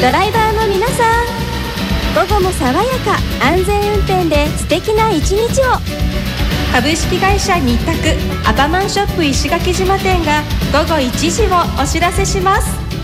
ドライバーの皆さん、午後も爽やか安全運転で素敵な一日を。株式会社日卓アパマンショップ石垣島店が午後1時をお知らせします。